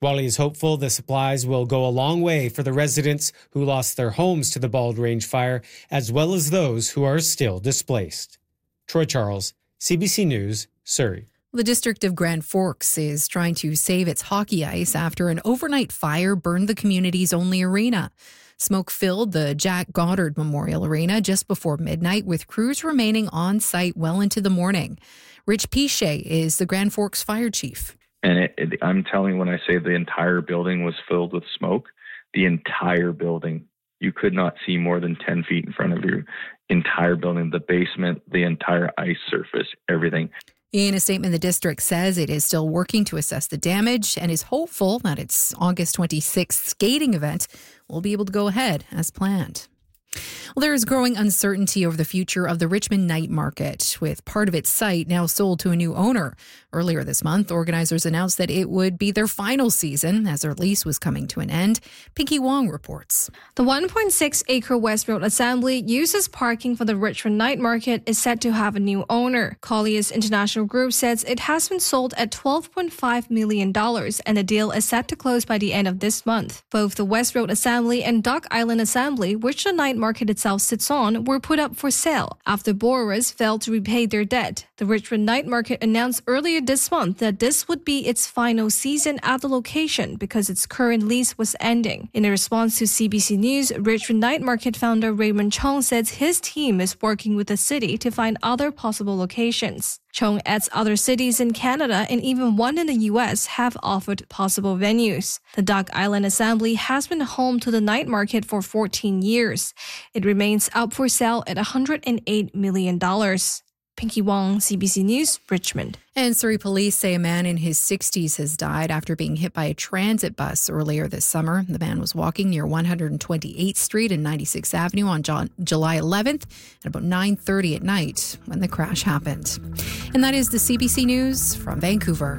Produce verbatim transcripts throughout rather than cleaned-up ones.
While he is hopeful the supplies will go a long way for the residents who lost their homes to the Bald Range fire, as well as those who are still displaced. Troy Charles, C B C News, Surrey. The district of Grand Forks is trying to save its hockey ice after an overnight fire burned the community's only arena. Smoke filled the Jack Goddard Memorial Arena just before midnight, with crews remaining on site well into the morning. Rich Piche is the Grand Forks fire chief. And it, it, I'm telling you, when I say the entire building was filled with smoke, the entire building, you could not see more than ten feet in front of your entire building, the basement, the entire ice surface, everything. In a statement, the district says it is still working to assess the damage and is hopeful that its August twenty-sixth skating event will be able to go ahead as planned. Well, there is growing uncertainty over the future of the Richmond Night Market, with part of its site now sold to a new owner. Earlier this month, organizers announced that it would be their final season as their lease was coming to an end. Pinky Wong reports. The one point six acre West Road Assembly uses parking for the Richmond Night Market is set to have a new owner. Colliers International Group says it has been sold at twelve point five million dollars and the deal is set to close by the end of this month. Both the West Road Assembly and Duck Island Assembly, which the night market itself sits on, were put up for sale after borrowers failed to repay their debt. The Richmond Night Market announced earlier this month that this would be its final season at the location because its current lease was ending. In a response to C B C News, Richmond Night Market founder Raymond Chong says his team is working with the city to find other possible locations. Chong adds other cities in Canada and even one in the U S have offered possible venues. The Duck Island Assembly has been home to the night market for fourteen years. It remains up for sale at one hundred eight million dollars. Pinky Wong, C B C News, Richmond. And Surrey police say a man in his sixties has died after being hit by a transit bus earlier this summer. The man was walking near one hundred twenty-eighth Street and ninety-sixth Avenue on July eleventh at about nine thirty at night when the crash happened. And that is the C B C News from Vancouver.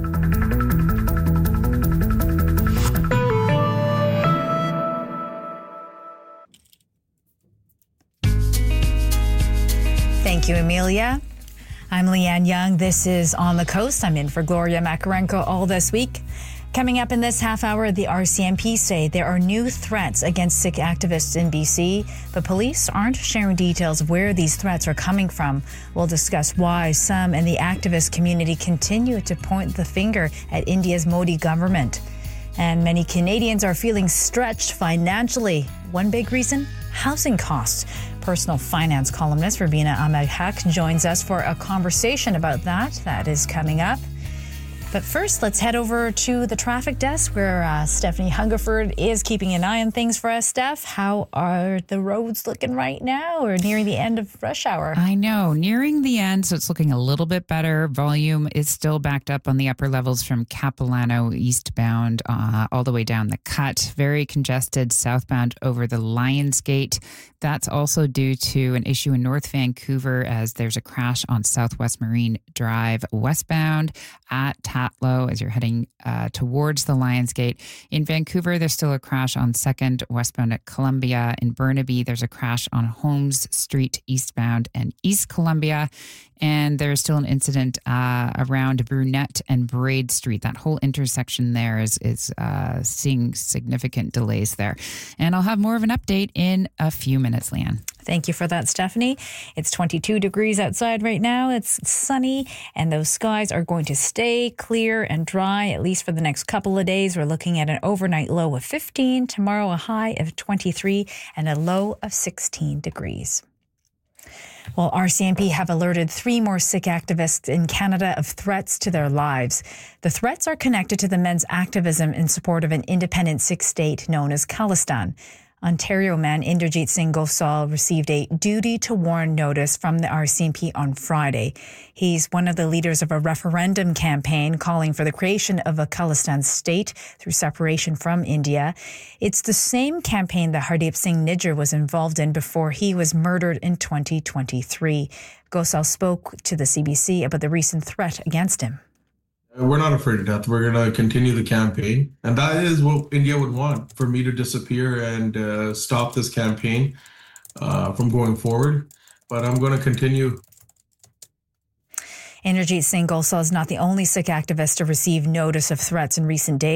Thank you, Amelia. I'm Leanne Young. This is On the Coast. I'm in for Gloria Makarenko all this week. Coming up in this half hour, the R C M P say there are new threats against Sikh activists in B C, but police aren't sharing details of where these threats are coming from. We'll discuss why some in the activist community continue to point the finger at India's Modi government. And many Canadians are feeling stretched financially. One big reason? Housing costs. Personal finance columnist Rabina Ahmed-Haq joins us for a conversation about that. That is coming up. But first, let's head over to the traffic desk where uh, Stephanie Hungerford is keeping an eye on things for us. Steph, how are the roads looking right now or nearing the end of rush hour? I know, nearing the end, so it's looking a little bit better. Volume is still backed up on the upper levels from Capilano eastbound uh, all the way down the Cut. Very congested southbound over the Lions Gate. That's also due to an issue in North Vancouver as there's a crash on Southwest Marine Drive westbound at Tatlow as you're heading uh, towards the Lions Gate. In Vancouver, there's still a crash on second westbound at Columbia. In Burnaby, there's a crash on Holmes Street eastbound and East Columbia. And there's still an incident uh, around Brunette and Braid Street. That whole intersection there is, is uh, seeing significant delays there. And I'll have more of an update in a few minutes, Leanne. Thank you for that, Stephanie. It's twenty-two degrees outside right now. It's sunny, and those skies are going to stay clear and dry, at least for the next couple of days. We're looking at an overnight low of fifteen, tomorrow a high of twenty-three, and a low of sixteen degrees. Well, R C M P have alerted three more Sikh activists in Canada of threats to their lives. The threats are connected to the men's activism in support of an independent Sikh state known as Khalistan. Ontario man Inderjeet Singh Gosal received a duty to warn notice from the R C M P on Friday. He's one of the leaders of a referendum campaign calling for the creation of a Khalistan state through separation from India. It's the same campaign that Hardeep Singh Nijjar was involved in before he was murdered in twenty twenty-three. Gosal spoke to the C B C about the recent threat against him. We're not afraid of death. We're going to continue the campaign. And that is what India would want, for me to disappear and uh, stop this campaign uh, from going forward. But I'm going to continue. Inderjeet Singh Gosal is not the only Sikh activist to receive notice of threats in recent days.